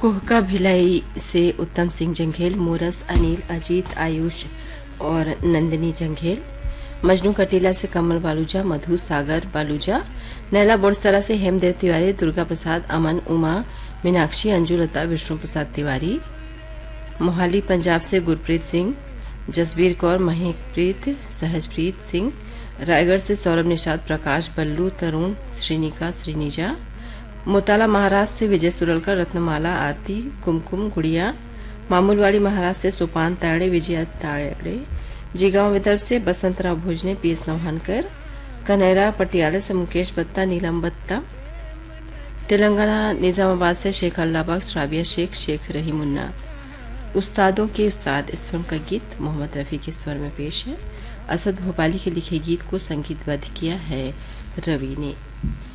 कोहका भिलाई से उत्तम सिंह जंघेल, मोरस अनिल, अजीत, आयुष और नंदिनी जंघेल। मजनू कटीला से कमल बालूजा, मधु सागर बालूजा। नैला बोरसरा से हेमदेव तिवारी, दुर्गा प्रसाद, अमन, उमा, मीनाक्षी, अंजुलता, विष्णु प्रसाद तिवारी। मोहाली पंजाब से गुरप्रीत सिंह, जसबीर कौर, महेकप्रीत, सहजप्रीत सिंह। रायगढ़ से सौरभ निषाद, प्रकाश, बल्लू, तरुण, श्रीनिका, श्रीनिजा। मोताला महाराष्ट्र से विजय सुरलकर, रत्नमाला, आरती, कुमकुम, गुड़िया। मामूलवाड़ी महाराष्ट्र से सुपान ताड़े, विजया ताड़े। जीगांव विदर्भ से बसंतराव भोजने, पीएस नवहानकर। कनेरा पटियाला से मुकेश बत्ता, नीलम बत्ता। तेलंगाना निजामाबाद से शेख अल्लाहबख्श, राबिया शेख, शेख रहीमुन्ना। उस्तादों के उस्ताद इस फिल्म का गीत मोहम्मद रफ़ी के स्वर में पेश है। असद भोपाली के लिखे गीत को संगीतबद्ध किया है रवि ने।